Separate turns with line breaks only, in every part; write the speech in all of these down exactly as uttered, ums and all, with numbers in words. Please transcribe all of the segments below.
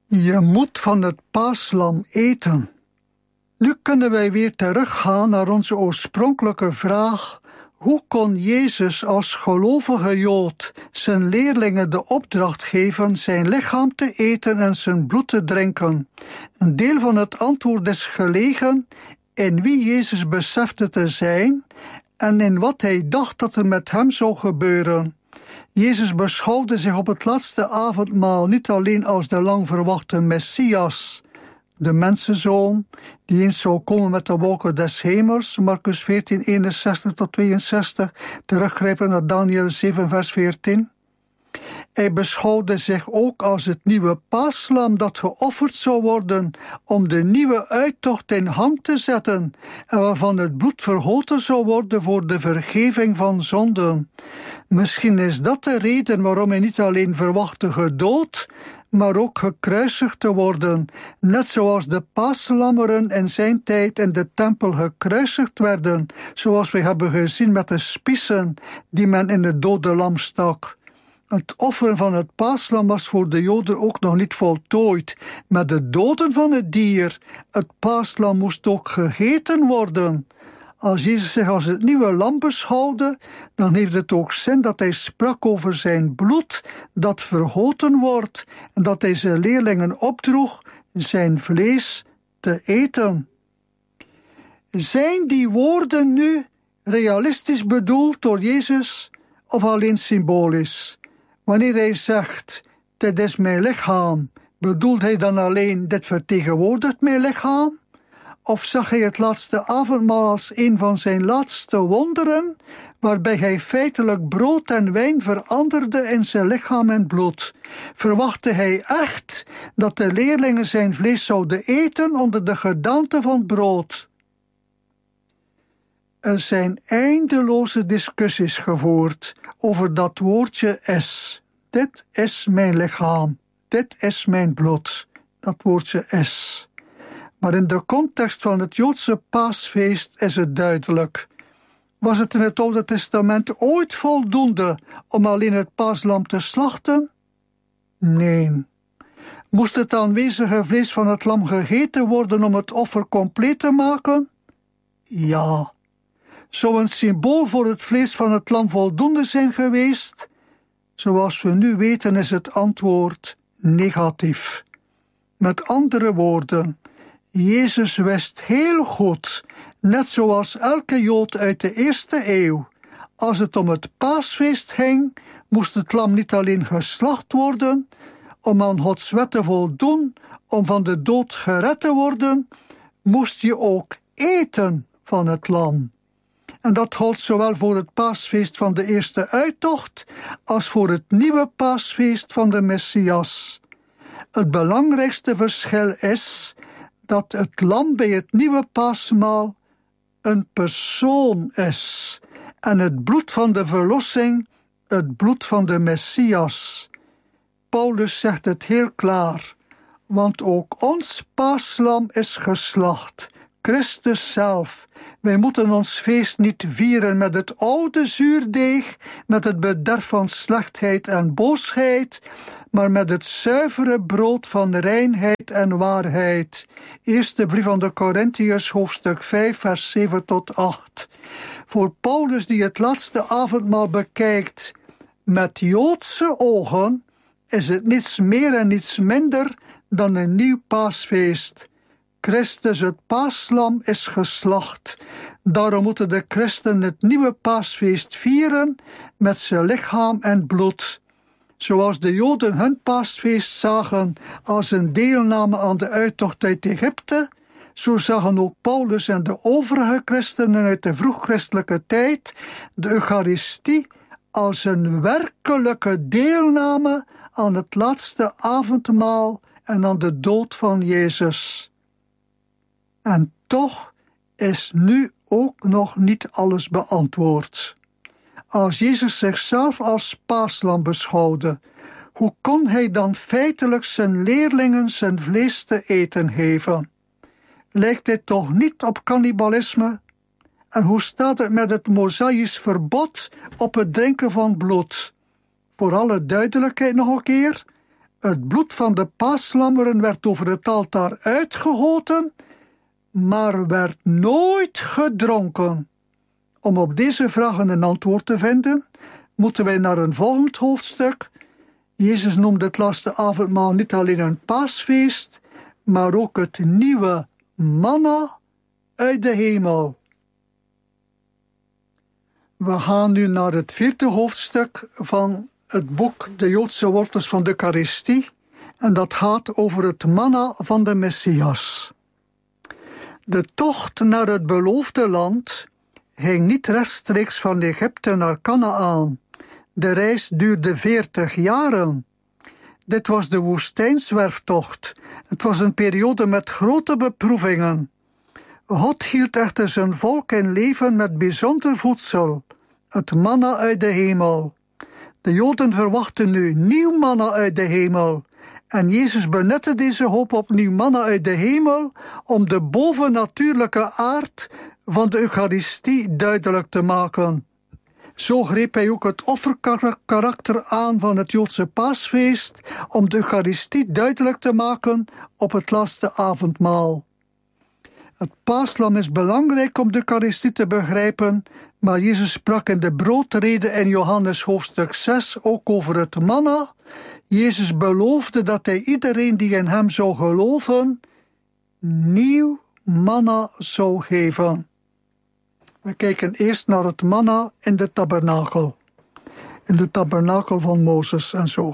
Je moet van het paaslam eten. Nu kunnen wij weer teruggaan naar onze oorspronkelijke vraag: hoe kon Jezus als gelovige Jood zijn leerlingen de opdracht geven zijn lichaam te eten en zijn bloed te drinken? Een deel van het antwoord is gelegen in wie Jezus besefte te zijn en in wat hij dacht dat er met hem zou gebeuren. Jezus beschouwde zich op het laatste avondmaal niet alleen als de lang verwachte Messias, de mensenzoon, die eens zou komen met de wolken des hemels, Marcus veertien, eenenzestig tot tweeënzestig, teruggrijpen naar Daniel zeven, vers veertien. Hij beschouwde zich ook als het nieuwe paaslam dat geofferd zou worden om de nieuwe uittocht in gang te zetten en waarvan het bloed vergoten zou worden voor de vergeving van zonden. Misschien is dat de reden waarom hij niet alleen verwachtte gedood, maar ook gekruisigd te worden, net zoals de paaslammeren in zijn tijd in de tempel gekruisigd werden, zoals we hebben gezien met de spiezen die men in het dode lam stak. Het offer van het paaslam was voor de Joden ook nog niet voltooid. Met de doden van het dier, het paaslam moest ook gegeten worden. Als Jezus zich als het nieuwe lam beschouwde, dan heeft het ook zin dat hij sprak over zijn bloed dat vergoten wordt en dat hij zijn leerlingen opdroeg zijn vlees te eten. Zijn die woorden nu realistisch bedoeld door Jezus of alleen symbolisch? Wanneer hij zegt, dit is mijn lichaam, bedoelt hij dan alleen, dit vertegenwoordigt mijn lichaam? Of zag hij het laatste avondmaal als een van zijn laatste wonderen, waarbij hij feitelijk brood en wijn veranderde in zijn lichaam en bloed? Verwachtte hij echt dat de leerlingen zijn vlees zouden eten onder de gedaante van brood? Er zijn eindeloze discussies gevoerd over dat woordje is. Dit is mijn lichaam, dit is mijn bloed, dat woordje is. Maar in de context van het Joodse paasfeest is het duidelijk. Was het in het Oude Testament ooit voldoende om alleen het paaslam te slachten? Nee. Moest het aanwezige vlees van het lam gegeten worden om het offer compleet te maken? Ja. Zou een symbool voor het vlees van het lam voldoende zijn geweest? Zoals we nu weten is het antwoord negatief. Met andere woorden, Jezus wist heel goed, net zoals elke Jood uit de eerste eeuw, als het om het paasfeest ging, moest het lam niet alleen geslacht worden, om aan Gods wet te voldoen, om van de dood gered te worden, moest je ook eten van het lam. En dat geldt zowel voor het paasfeest van de eerste uittocht, als voor het nieuwe paasfeest van de Messias. Het belangrijkste verschil is dat het lam bij het nieuwe paasmaal een persoon is en het bloed van de verlossing het bloed van de Messias. Paulus zegt het heel klaar, want ook ons paaslam is geslacht, Christus zelf. Wij moeten ons feest niet vieren met het oude zuurdeeg, met het bederf van slechtheid en boosheid, maar met het zuivere brood van reinheid en waarheid. Eerste brief aan de Korintiërs, hoofdstuk vijf, vers zeven tot acht. Voor Paulus, die het laatste avondmaal bekijkt met Joodse ogen, is het niets meer en niets minder dan een nieuw paasfeest. Christus, het paaslam, is geslacht. Daarom moeten de christenen het nieuwe paasfeest vieren met zijn lichaam en bloed. Zoals de Joden hun paasfeest zagen als een deelname aan de uittocht uit Egypte, zo zagen ook Paulus en de overige christenen uit de vroegchristelijke tijd de Eucharistie als een werkelijke deelname aan het laatste avondmaal en aan de dood van Jezus. En toch is nu ook nog niet alles beantwoord. Als Jezus zichzelf als paaslam beschouwde, hoe kon hij dan feitelijk zijn leerlingen zijn vlees te eten geven? Lijkt dit toch niet op cannibalisme? En hoe staat het met het Mosaïsch verbod op het drinken van bloed? Voor alle duidelijkheid nog een keer, Het bloed van de paaslammeren werd over het altaar uitgegoten, maar werd nooit gedronken. Om op deze vragen een antwoord te vinden, moeten wij naar een volgend hoofdstuk. Jezus noemde het laatste avondmaal niet alleen een paasfeest, maar ook het nieuwe manna uit de hemel. We gaan nu naar het vierde hoofdstuk van het boek De Joodse wortels van de Eucharistie, en dat gaat over het manna van de Messias. De tocht naar het beloofde land ging niet rechtstreeks van Egypte naar Kanaaan. De reis duurde veertig jaren. Dit was de woestijnzwerftocht. Het was een periode met grote beproevingen. God hield echter zijn volk in leven met bijzonder voedsel, het manna uit de hemel. De Joden verwachten nu nieuw manna uit de hemel. En Jezus benutte deze hoop op nieuw manna uit de hemel om de bovennatuurlijke aard van de Eucharistie duidelijk te maken. Zo greep hij ook het offerkarakter aan van het Joodse paasfeest om de Eucharistie duidelijk te maken op het laatste avondmaal. Het paaslam is belangrijk om de Eucharistie te begrijpen, maar Jezus sprak in de broodrede in Johannes hoofdstuk zes ook over het manna. Jezus beloofde dat hij iedereen die in hem zou geloven, nieuw manna zou geven. We kijken eerst naar het manna in de tabernakel. In de tabernakel van Mozes en zo.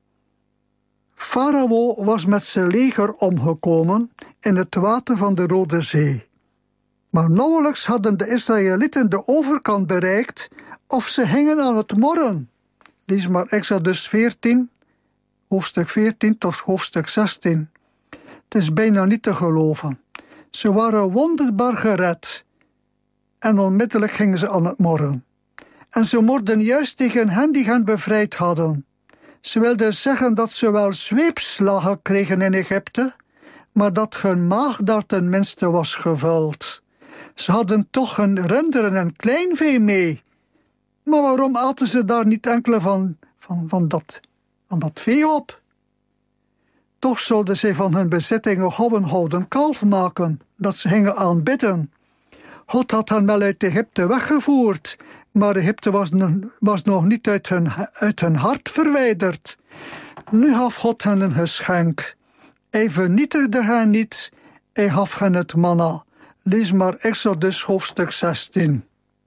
Farao was met zijn leger omgekomen in het water van de Rode Zee. Maar nauwelijks hadden de Israëlieten de overkant bereikt of ze hingen aan het morren. Lees maar Exodus veertien, hoofdstuk veertien tot hoofdstuk zestien. Het is bijna niet te geloven. Ze waren wonderbaar gered. En onmiddellijk gingen ze aan het morren. En ze morden juist tegen hen die hen bevrijd hadden. Ze wilden zeggen dat ze wel zweepslagen kregen in Egypte, maar dat hun maag daar tenminste was gevuld. Ze hadden toch hun runderen en kleinvee mee. Maar waarom aten ze daar niet enkele van, van, van, dat, van dat vee op? Toch zouden ze van hun bezittingen gauw een gouden kalf maken, dat ze gingen aanbidden. God had hen wel uit Egypte weggevoerd, maar Egypte was, was nog niet uit hun, uit hun hart verwijderd. Nu gaf God hen een geschenk. Hij vernietigde hen niet, hij gaf hen het manna. Lees maar Exodus hoofdstuk zestien.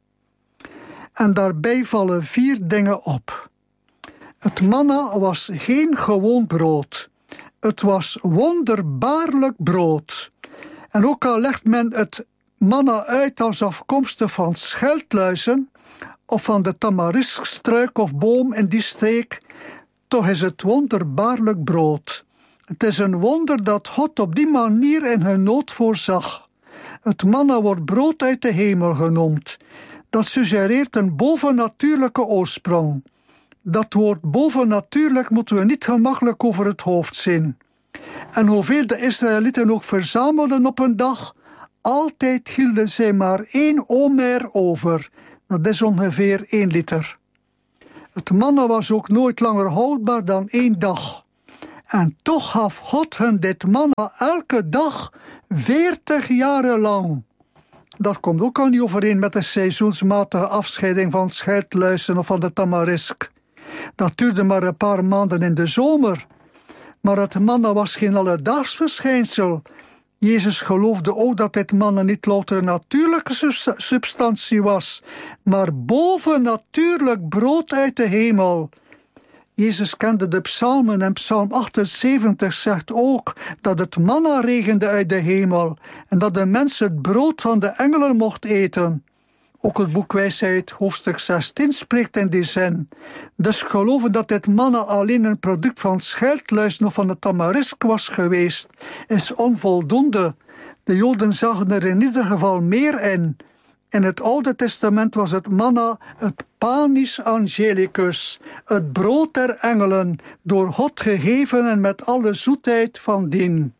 En daarbij vallen vier dingen op. Het manna was geen gewoon brood. Het was wonderbaarlijk brood. En ook al legt men het manna uit als afkomstig van scheldluizen of van de tamariskstruik of boom in die streek, toch is het wonderbaarlijk brood. Het is een wonder dat God op die manier in hun nood voorzag. Het manna wordt brood uit de hemel genoemd. Dat suggereert een bovennatuurlijke oorsprong. Dat woord bovennatuurlijk moeten we niet gemakkelijk over het hoofd zien. En hoeveel de Israëlieten ook verzamelden op een dag, altijd hielden zij maar één omer over. Dat is ongeveer één liter. Het manna was ook nooit langer houdbaar dan één dag. En toch gaf God hun dit manna elke dag, veertig jaren lang. Dat komt ook al niet overeen met de seizoensmatige afscheiding van scheldluizen of van de tamarisk. Dat duurde maar een paar maanden in de zomer. Maar het manna was geen alledaags verschijnsel. Jezus geloofde ook dat dit manna niet louter een natuurlijke substantie was, maar bovennatuurlijk brood uit de hemel. Jezus kende de psalmen en psalm achtenzeventig zegt ook dat het manna regende uit de hemel en dat de mens het brood van de engelen mocht eten. Ook het boek Wijsheid, hoofdstuk zestien, spreekt in die zin. Dus geloven dat dit manna alleen een product van scheldluizen of van de tamarisk was geweest, is onvoldoende. De Joden zagen er in ieder geval meer in. In het Oude Testament was het manna het panis angelicus, het brood der engelen, door God gegeven en met alle zoetheid van dien.